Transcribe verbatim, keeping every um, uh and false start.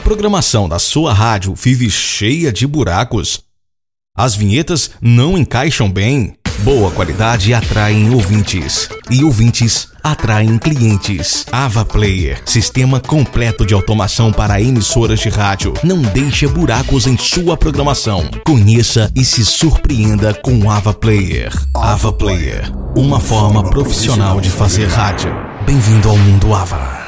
programação da sua rádio vive cheia de buracos? As vinhetas não encaixam bem? Boa qualidade atraem ouvintes e ouvintes atraem clientes. Ava Player, sistema completo de automação para emissoras de rádio. Não deixe buracos em sua programação. Conheça e se surpreenda com Ava Player. Ava Player, uma forma profissional de fazer rádio. Bem-vindo ao mundo Ava.